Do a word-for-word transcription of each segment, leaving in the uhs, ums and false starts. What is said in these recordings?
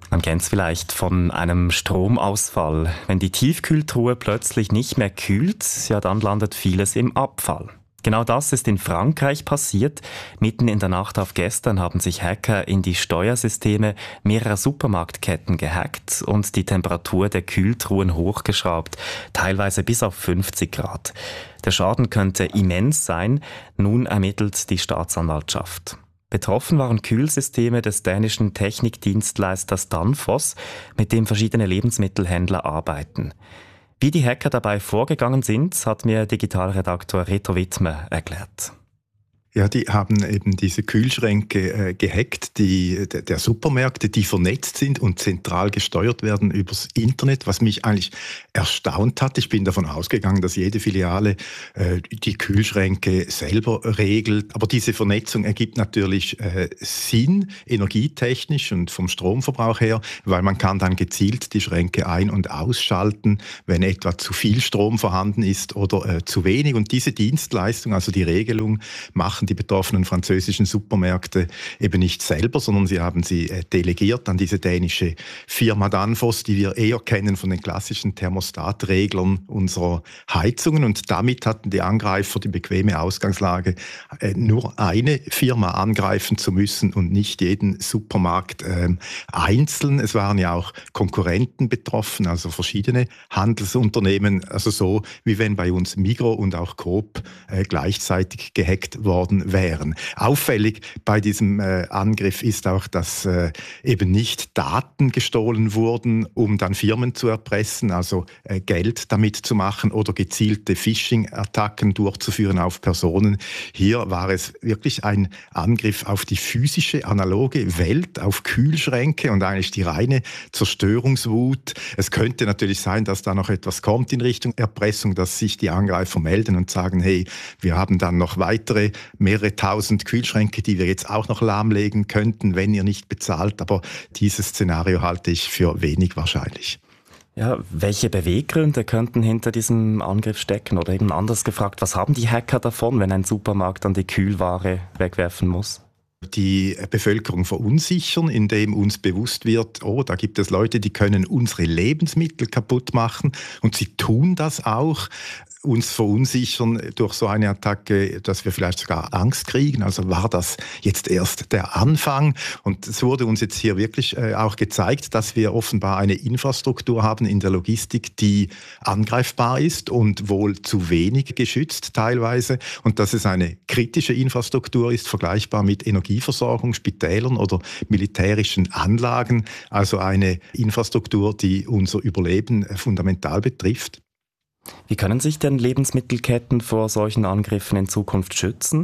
Man kennt es vielleicht von einem Stromausfall. Wenn die Tiefkühltruhe plötzlich nicht mehr kühlt, ja, dann landet vieles im Abfall. Genau das ist in Frankreich passiert. Mitten in der Nacht auf gestern haben sich Hacker in die Steuersysteme mehrerer Supermarktketten gehackt und die Temperatur der Kühltruhen hochgeschraubt, teilweise bis auf fünfzig Grad. Der Schaden könnte immens sein. Nun ermittelt die Staatsanwaltschaft. Betroffen waren Kühlsysteme des dänischen Technikdienstleisters Danfoss, mit dem verschiedene Lebensmittelhändler arbeiten. Wie die Hacker dabei vorgegangen sind, hat mir Digitalredaktor Reto Wittmer erklärt. Ja, die haben eben diese Kühlschränke äh, gehackt, die, der, der Supermärkte, die vernetzt sind und zentral gesteuert werden übers Internet, was mich eigentlich erstaunt hat. Ich bin davon ausgegangen, dass jede Filiale äh, die Kühlschränke selber regelt. Aber diese Vernetzung ergibt natürlich äh, Sinn, energietechnisch und vom Stromverbrauch her, weil man kann dann gezielt die Schränke ein- und ausschalten, wenn etwa zu viel Strom vorhanden ist oder äh, zu wenig. Und diese Dienstleistung, also die Regelung, macht die betroffenen französischen Supermärkte eben nicht selber, sondern sie haben sie äh, delegiert an diese dänische Firma Danfoss, die wir eher kennen von den klassischen Thermostatreglern unserer Heizungen. Und damit hatten die Angreifer die bequeme Ausgangslage, äh, nur eine Firma angreifen zu müssen und nicht jeden Supermarkt äh, einzeln. Es waren ja auch Konkurrenten betroffen, also verschiedene Handelsunternehmen, also so wie wenn bei uns Migros und auch Coop äh, gleichzeitig gehackt worden wären. Auffällig bei diesem äh, Angriff ist auch, dass äh, eben nicht Daten gestohlen wurden, um dann Firmen zu erpressen, also äh, Geld damit zu machen oder gezielte Phishing-Attacken durchzuführen auf Personen. Hier war es wirklich ein Angriff auf die physische, analoge Welt, auf Kühlschränke und eigentlich die reine Zerstörungswut. Es könnte natürlich sein, dass da noch etwas kommt in Richtung Erpressung, dass sich die Angreifer melden und sagen, hey, wir haben dann noch weitere mehrere tausend Kühlschränke, die wir jetzt auch noch lahmlegen könnten, wenn ihr nicht bezahlt. Aber dieses Szenario halte ich für wenig wahrscheinlich. Ja, welche Beweggründe könnten hinter diesem Angriff stecken? Oder eben anders gefragt, was haben die Hacker davon, wenn ein Supermarkt dann die Kühlware wegwerfen muss? Die Bevölkerung verunsichern, indem uns bewusst wird, oh, da gibt es Leute, die können unsere Lebensmittel kaputt machen. Und sie tun das auch. Uns verunsichern durch so eine Attacke, dass wir vielleicht sogar Angst kriegen. Also war das jetzt erst der Anfang? Und es wurde uns jetzt hier wirklich äh, auch gezeigt, dass wir offenbar eine Infrastruktur haben in der Logistik, die angreifbar ist und wohl zu wenig geschützt teilweise. Und dass es eine kritische Infrastruktur ist, vergleichbar mit Energieversorgung, Spitälern oder militärischen Anlagen. Also eine Infrastruktur, die unser Überleben äh, fundamental betrifft. Wie können sich denn Lebensmittelketten vor solchen Angriffen in Zukunft schützen?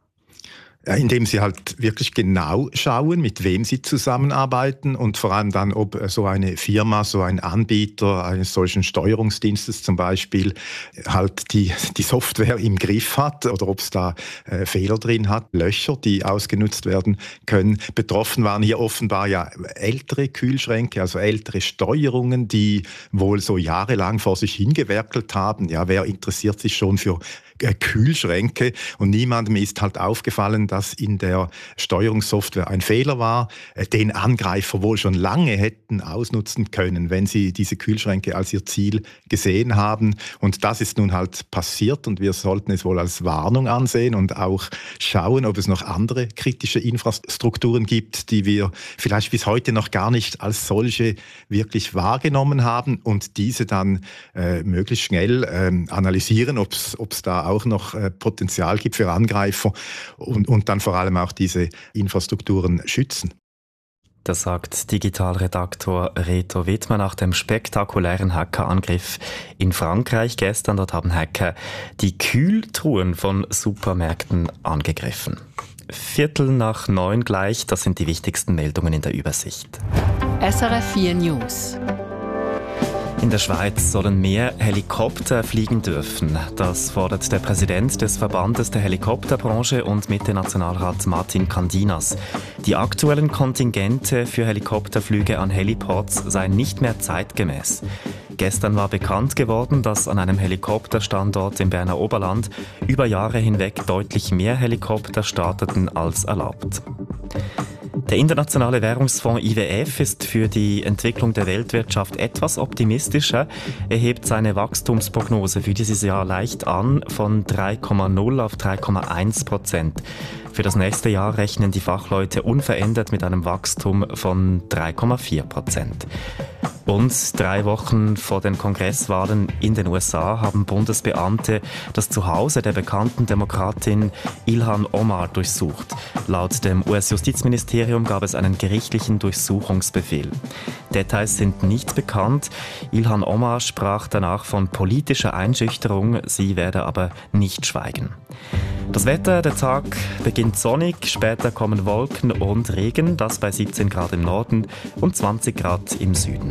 Ja, indem sie halt wirklich genau schauen, mit wem sie zusammenarbeiten und vor allem dann, ob so eine Firma, so ein Anbieter eines solchen Steuerungsdienstes zum Beispiel halt die, die Software im Griff hat oder ob es da äh, Fehler drin hat, Löcher, die ausgenutzt werden können. Betroffen waren hier offenbar ja ältere Kühlschränke, also ältere Steuerungen, die wohl so jahrelang vor sich hingewerkelt haben. Ja, wer interessiert sich schon für Kühlschränke? Und niemandem ist halt aufgefallen, dass in der Steuerungssoftware ein Fehler war, den Angreifer wohl schon lange hätten ausnutzen können, wenn sie diese Kühlschränke als ihr Ziel gesehen haben. Und das ist nun halt passiert und wir sollten es wohl als Warnung ansehen und auch schauen, ob es noch andere kritische Infrastrukturen gibt, die wir vielleicht bis heute noch gar nicht als solche wirklich wahrgenommen haben und diese dann äh, möglichst schnell äh, analysieren, ob es da auch noch äh, Potenzial gibt für Angreifer und, und dann vor allem auch diese Infrastrukturen schützen. Das sagt Digitalredaktor Reto Wittmer nach dem spektakulären Hackerangriff in Frankreich gestern. Dort haben Hacker die Kühltruhen von Supermärkten angegriffen. Viertel nach neun gleich, das sind die wichtigsten Meldungen in der Übersicht. S R F vier News. In der Schweiz sollen mehr Helikopter fliegen dürfen. Das fordert der Präsident des Verbandes der Helikopterbranche und Mitte-Nationalrat Martin Candinas. Die aktuellen Kontingente für Helikopterflüge an Heliports seien nicht mehr zeitgemäß. Gestern war bekannt geworden, dass an einem Helikopterstandort im Berner Oberland über Jahre hinweg deutlich mehr Helikopter starteten als erlaubt. Der Internationale Währungsfonds I W F ist für die Entwicklung der Weltwirtschaft etwas optimistischer. Er hebt seine Wachstumsprognose für dieses Jahr leicht an, von drei Komma null auf drei Komma eins Prozent. Für das nächste Jahr rechnen die Fachleute unverändert mit einem Wachstum von drei Komma vier Prozent. Und drei Wochen vor den Kongresswahlen in den U S A haben Bundesbeamte das Zuhause der bekannten Demokratin Ilhan Omar durchsucht. Laut dem U S-Justizministerium gab es einen gerichtlichen Durchsuchungsbefehl. Details sind nicht bekannt. Ilhan Omar sprach danach von politischer Einschüchterung, sie werde aber nicht schweigen. Das Wetter, der Tag beginnt sonnig, später kommen Wolken und Regen, das bei siebzehn Grad im Norden und zwanzig Grad im Süden.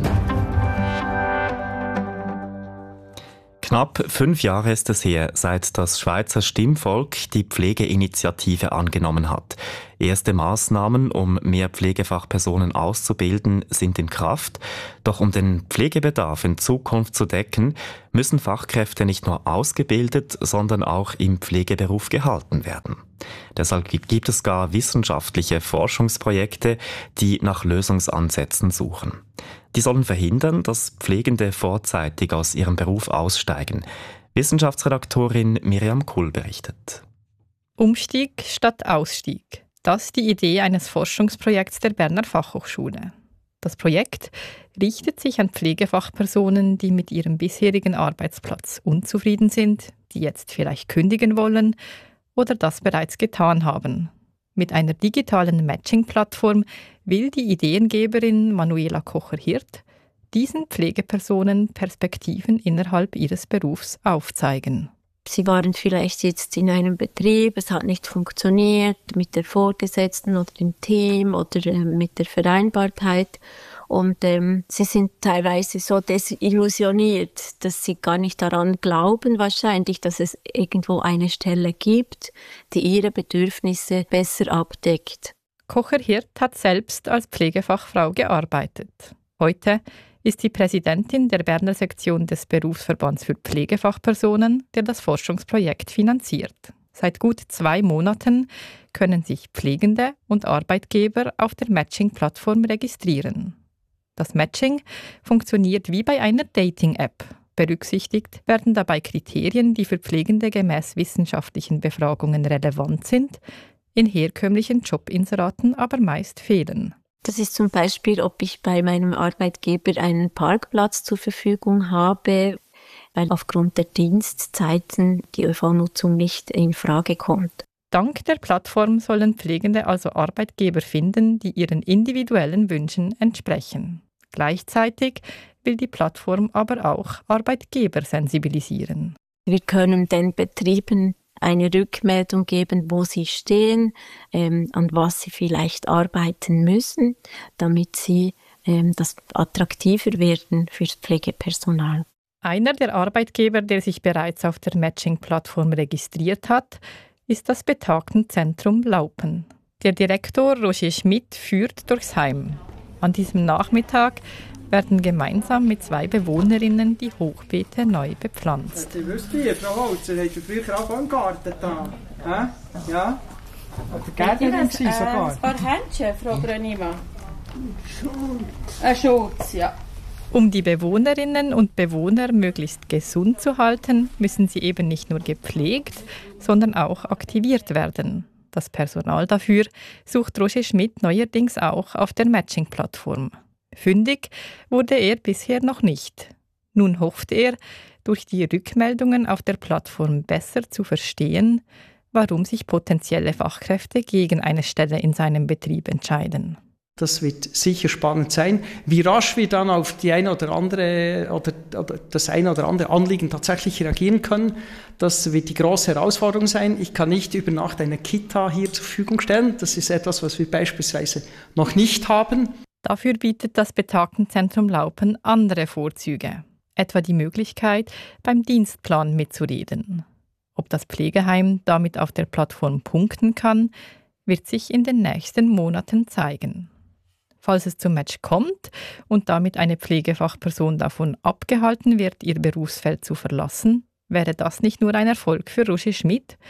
Knapp fünf Jahre ist es her, seit das Schweizer Stimmvolk die Pflegeinitiative angenommen hat. Erste Maßnahmen, um mehr Pflegefachpersonen auszubilden, sind in Kraft. Doch um den Pflegebedarf in Zukunft zu decken, müssen Fachkräfte nicht nur ausgebildet, sondern auch im Pflegeberuf gehalten werden. Deshalb gibt es gar wissenschaftliche Forschungsprojekte, die nach Lösungsansätzen suchen. Die sollen verhindern, dass Pflegende vorzeitig aus ihrem Beruf aussteigen. Wissenschaftsredaktorin Miriam Kuhl berichtet. Umstieg statt Ausstieg. Das ist die Idee eines Forschungsprojekts der Berner Fachhochschule. Das Projekt richtet sich an Pflegefachpersonen, die mit ihrem bisherigen Arbeitsplatz unzufrieden sind, die jetzt vielleicht kündigen wollen oder das bereits getan haben. Mit einer digitalen Matching-Plattform will die Ideengeberin Manuela Kocher-Hirt diesen Pflegepersonen Perspektiven innerhalb ihres Berufs aufzeigen. Sie waren vielleicht jetzt in einem Betrieb, es hat nicht funktioniert mit der Vorgesetzten oder dem Team oder äh, mit der Vereinbarkeit. Und ähm, sie sind teilweise so desillusioniert, dass sie gar nicht daran glauben wahrscheinlich, dass es irgendwo eine Stelle gibt, die ihre Bedürfnisse besser abdeckt. Kocher-Hirt hat selbst als Pflegefachfrau gearbeitet. Heute ist sie Präsidentin der Berner Sektion des Berufsverbands für Pflegefachpersonen, der das Forschungsprojekt finanziert. Seit gut zwei Monaten können sich Pflegende und Arbeitgeber auf der Matching-Plattform registrieren. Das Matching funktioniert wie bei einer Dating-App. Berücksichtigt werden dabei Kriterien, die für Pflegende gemäß wissenschaftlichen Befragungen relevant sind, in herkömmlichen Jobinseraten aber meist fehlen. Das ist zum Beispiel, ob ich bei meinem Arbeitgeber einen Parkplatz zur Verfügung habe, weil aufgrund der Dienstzeiten die Ö V-Nutzung nicht in Frage kommt. Dank der Plattform sollen Pflegende also Arbeitgeber finden, die ihren individuellen Wünschen entsprechen. Gleichzeitig will die Plattform aber auch Arbeitgeber sensibilisieren. Wir können den Betrieben eine Rückmeldung geben, wo sie stehen, ähm, an was sie vielleicht arbeiten müssen, damit sie ähm, das attraktiver werden für das Pflegepersonal. Einer der Arbeitgeber, der sich bereits auf der Matching-Plattform registriert hat, ist das Betagtenzentrum Laupen. Der Direktor Roger Schmidt führt durchs Heim. An diesem Nachmittag werden gemeinsam mit zwei Bewohnerinnen die Hochbeete neu bepflanzt. Ihr wisst wie, Frau Holzer, habt ihr früher auch einen Garten da? Hä? Ja? Oder Gärtnerin gewesen sogar? Ein paar Händchen, Frau Brönnimann. Ein Schutz, ja. Um die Bewohnerinnen und Bewohner möglichst gesund zu halten, müssen sie eben nicht nur gepflegt, sondern auch aktiviert werden. Das Personal dafür sucht Roger Schmidt neuerdings auch auf der Matching-Plattform. Fündig wurde er bisher noch nicht. Nun hofft er, durch die Rückmeldungen auf der Plattform besser zu verstehen, warum sich potenzielle Fachkräfte gegen eine Stelle in seinem Betrieb entscheiden. Das wird sicher spannend sein, wie rasch wir dann auf die eine oder andere oder, oder das eine oder andere Anliegen tatsächlich reagieren können. Das wird die große Herausforderung sein. Ich kann nicht über Nacht eine Kita hier zur Verfügung stellen. Das ist etwas, was wir beispielsweise noch nicht haben. Dafür bietet das Betagtenzentrum Laupen andere Vorzüge, etwa die Möglichkeit, beim Dienstplan mitzureden. Ob das Pflegeheim damit auf der Plattform punkten kann, wird sich in den nächsten Monaten zeigen. Falls es zum Match kommt und damit eine Pflegefachperson davon abgehalten wird, ihr Berufsfeld zu verlassen, wäre das nicht nur ein Erfolg für Roger Schmidt,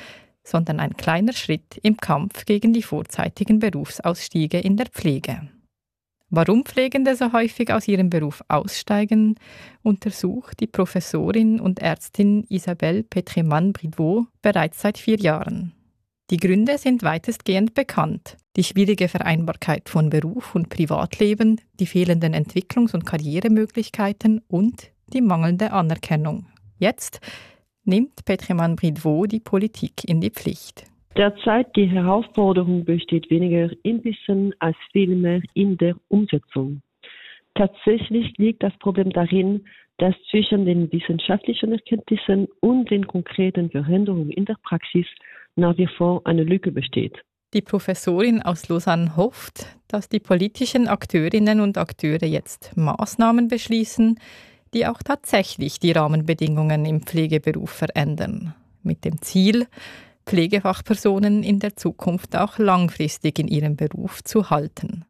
sondern ein kleiner Schritt im Kampf gegen die vorzeitigen Berufsausstiege in der Pflege. Warum Pflegende so häufig aus ihrem Beruf aussteigen, untersucht die Professorin und Ärztin Isabelle Pétréman-Bridvaux bereits seit vier Jahren. Die Gründe sind weitestgehend bekannt. Die schwierige Vereinbarkeit von Beruf und Privatleben, die fehlenden Entwicklungs- und Karrieremöglichkeiten und die mangelnde Anerkennung. Jetzt nimmt Pétréman-Bridvaux die Politik in die Pflicht. Derzeit die Herausforderung besteht weniger im Wissen als vielmehr in der Umsetzung. Tatsächlich liegt das Problem darin, dass zwischen den wissenschaftlichen Erkenntnissen und den konkreten Veränderungen in der Praxis nach wie vor eine Lücke besteht. Die Professorin aus Lausanne hofft, dass die politischen Akteurinnen und Akteure jetzt Maßnahmen beschließen, die auch tatsächlich die Rahmenbedingungen im Pflegeberuf verändern. Mit dem Ziel, Pflegefachpersonen in der Zukunft auch langfristig in ihrem Beruf zu halten.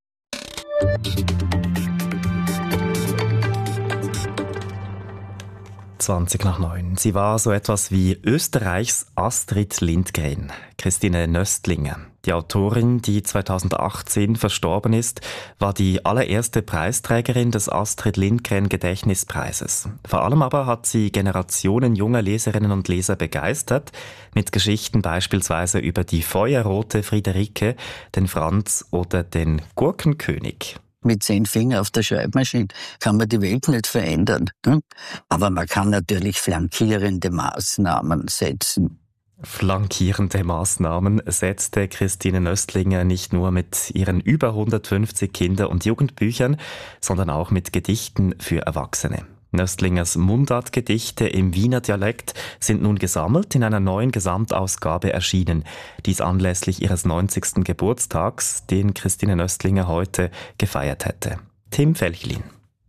zwanzig nach neun. Sie war so etwas wie Österreichs Astrid Lindgren, Christine Nöstlinger. Die Autorin, die zweitausendachtzehn verstorben ist, war die allererste Preisträgerin des Astrid Lindgren Gedächtnispreises. Vor allem aber hat sie Generationen junger Leserinnen und Leser begeistert, mit Geschichten beispielsweise über die feuerrote Friederike, den Franz oder den Gurkenkönig. Mit zehn Fingern auf der Schreibmaschine kann man die Welt nicht verändern. Hm? Aber man kann natürlich flankierende Maßnahmen setzen. Flankierende Maßnahmen setzte Christine Nöstlinger nicht nur mit ihren über hundertfünfzig Kinder- und Jugendbüchern, sondern auch mit Gedichten für Erwachsene. Nöstlingers Mundartgedichte im Wiener Dialekt sind nun gesammelt in einer neuen Gesamtausgabe erschienen. Dies anlässlich ihres neunzigsten Geburtstags, den Christine Nöstlinger heute gefeiert hätte. Tim Felchlin.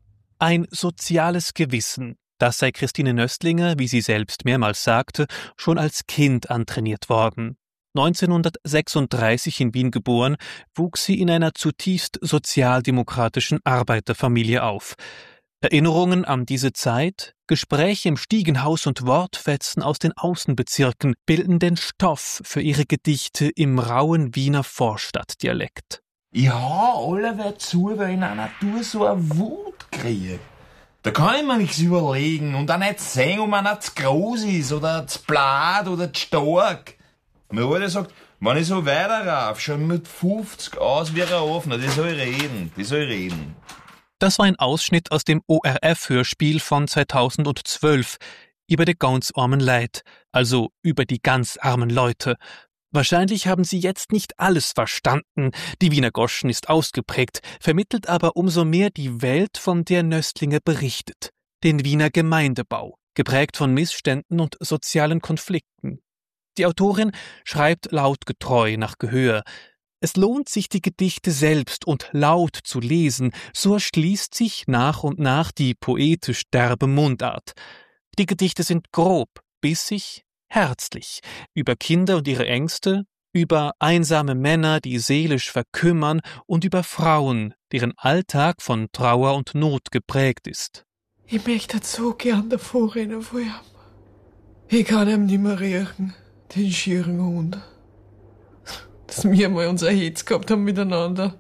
Ein soziales Gewissen. Das sei Christine Nöstlinger, wie sie selbst mehrmals sagte, schon als Kind antrainiert worden. neunzehnhundertsechsunddreißig in Wien geboren, wuchs sie in einer zutiefst sozialdemokratischen Arbeiterfamilie auf. Erinnerungen an diese Zeit, Gespräche im Stiegenhaus und Wortfetzen aus den Außenbezirken bilden den Stoff für ihre Gedichte im rauen Wiener Vorstadtdialekt. Ich hab alle zu, weil ich in einer Natur so eine Wut kriege. Da kann ich mir nichts überlegen und auch nicht sehen, ob man nicht zu groß ist oder zu blad oder zu stark. Mir wurde sagt, wenn ich so weiter rauf, schon mit fünfzig aus wie ein Offener, die soll reden, die soll reden. Das war ein Ausschnitt aus dem O R F-Hörspiel von zweitausendzwölf über die ganz armen Leid, also über die ganz armen Leute. Wahrscheinlich haben Sie jetzt nicht alles verstanden. Die Wiener Goschen ist ausgeprägt, vermittelt aber umso mehr die Welt, von der Nöstlinger berichtet. Den Wiener Gemeindebau, geprägt von Missständen und sozialen Konflikten. Die Autorin schreibt lautgetreu nach Gehör. Es lohnt sich, die Gedichte selbst und laut zu lesen, so erschließt sich nach und nach die poetisch derbe Mundart. Die Gedichte sind grob, bissig, herzlich, über Kinder und ihre Ängste, über einsame Männer, die seelisch verkümmern, und über Frauen, deren Alltag von Trauer und Not geprägt ist. Ich möchte so gern davor rennen von ihm. Ich kann ihm nicht mehr riechen, den schieren Hund. Dass wir mal unser Hetz gehabt haben miteinander.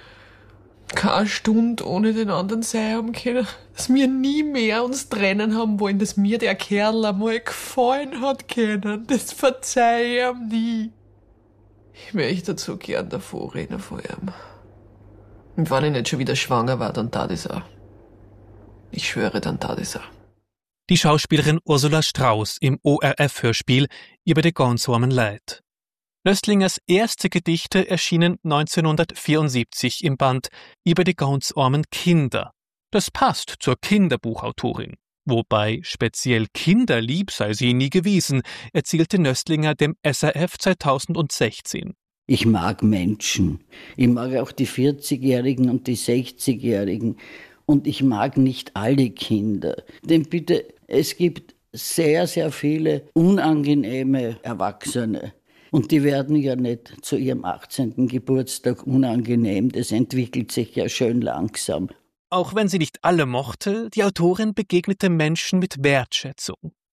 Keine Stunde ohne den anderen sein haben können. Dass wir nie mehr uns trennen haben wollen, dass mir der Kerl einmal gefallen hat können. Das verzeih ich ihm nie. Ich möchte so gern davor reden von ihm. Und wenn ich nicht schon wieder schwanger war, dann tat es auch. Ich schwöre, dann tat es auch. Die Schauspielerin Ursula Strauß im O R F-Hörspiel über die ganz armen Leid. Nöstlingers erste Gedichte erschienen neunzehnhundertvierundsiebzig im Band Über die ganz armen Kinder. Das passt zur Kinderbuchautorin. Wobei speziell kinderlieb sei sie nie gewesen, erzählte Nöstlinger dem S R F zweitausendsechzehn. Ich mag Menschen. Ich mag auch die vierzigjährigen und die sechzigjährigen. Und ich mag nicht alle Kinder. Denn bitte, es gibt sehr, sehr viele unangenehme Erwachsene. Und die werden ja nicht zu ihrem achtzehnten Geburtstag unangenehm. Das entwickelt sich ja schön langsam. Auch wenn sie nicht alle mochte, die Autorin begegnete Menschen mit Wertschätzung.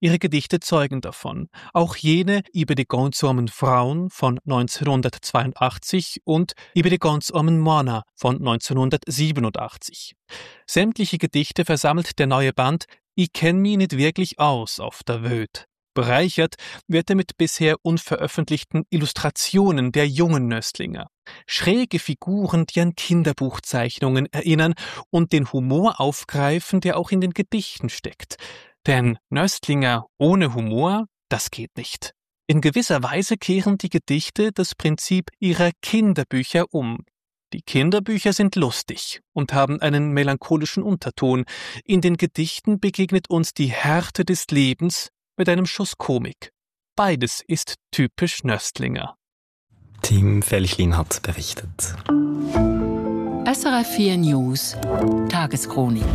Ihre Gedichte zeugen davon. Auch jene über die ganz armen Frauen von neunzehnhundertzweiundachtzig und über die ganz armen Männer von neunzehnhundertsiebenundachtzig. Sämtliche Gedichte versammelt der neue Band Ich kenn mich nicht wirklich aus auf der Welt. Bereichert wird er mit bisher unveröffentlichten Illustrationen der jungen Nöstlinger. Schräge Figuren, die an Kinderbuchzeichnungen erinnern und den Humor aufgreifen, der auch in den Gedichten steckt. Denn Nöstlinger ohne Humor, das geht nicht. In gewisser Weise kehren die Gedichte das Prinzip ihrer Kinderbücher um. Die Kinderbücher sind lustig und haben einen melancholischen Unterton. In den Gedichten begegnet uns die Härte des Lebens mit einem Schuss Komik. Beides ist typisch Nöstlinger. Tim Felchlin hat berichtet. S R F vier News Tageschronik.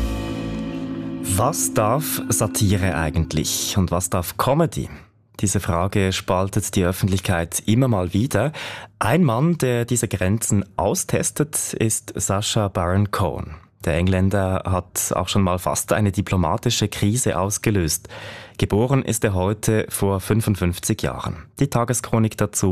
Was darf Satire eigentlich und was darf Comedy? Diese Frage spaltet die Öffentlichkeit immer mal wieder. Ein Mann, der diese Grenzen austestet, ist Sacha Baron Cohen. Der Engländer hat auch schon mal fast eine diplomatische Krise ausgelöst. Geboren ist er heute vor fünfundfünfzig Jahren. Die Tageschronik dazu